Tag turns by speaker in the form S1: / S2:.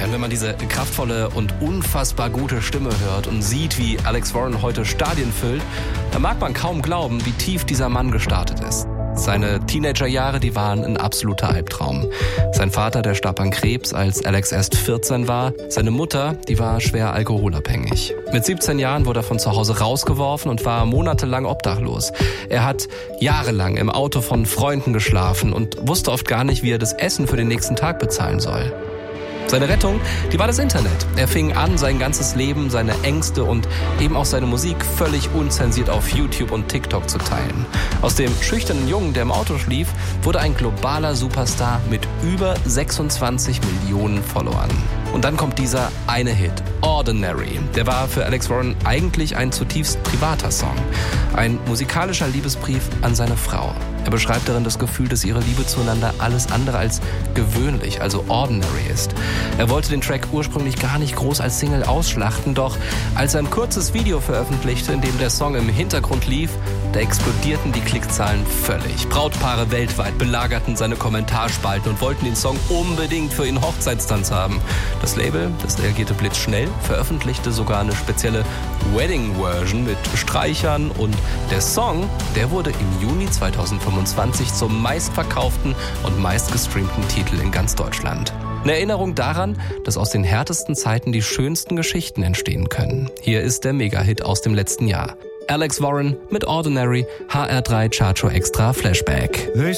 S1: Wenn man diese kraftvolle und unfassbar gute Stimme hört und sieht, wie Alex Warren heute Stadien füllt, dann mag man kaum glauben, wie tief dieser Mann gestartet ist. Seine Teenagerjahre, die waren ein absoluter Albtraum. Sein Vater, der starb an Krebs, als Alex erst 14 war. Seine Mutter, die war schwer alkoholabhängig. Mit 17 Jahren wurde er von zu Hause rausgeworfen und war monatelang obdachlos. Er hat jahrelang im Auto von Freunden geschlafen und wusste oft gar nicht, wie er das Essen für den nächsten Tag bezahlen soll. Seine Rettung, die war das Internet. Er fing an, sein ganzes Leben, seine Ängste und eben auch seine Musik völlig unzensiert auf YouTube und TikTok zu teilen. Aus dem schüchternen Jungen, der im Auto schlief, wurde ein globaler Superstar mit über 26 Millionen Followern. Und dann kommt dieser eine Hit, Ordinary. Der war für Alex Warren eigentlich ein zutiefst privater Song. Ein musikalischer Liebesbrief an seine Frau. Er beschreibt darin das Gefühl, dass ihre Liebe zueinander alles andere als gewöhnlich, also ordinary ist. Er wollte den Track ursprünglich gar nicht groß als Single ausschlachten, doch als er ein kurzes Video veröffentlichte, in dem der Song im Hintergrund lief, da explodierten die Klickzahlen völlig. Brautpaare weltweit belagerten seine Kommentarspalten und wollten den Song unbedingt für ihren Hochzeitstanz haben. Das Label, das reagierte blitzschnell, veröffentlichte sogar eine spezielle Wedding-Version mit Streichern und der Song, der wurde im Juni 2025 zum meistverkauften und meistgestreamten Titel in ganz Deutschland. Eine Erinnerung daran, dass aus den härtesten Zeiten die schönsten Geschichten entstehen können. Hier ist der Mega-Hit aus dem letzten Jahr. Alex Warren mit Ordinary, HR3 Chartshow Extra Flashback.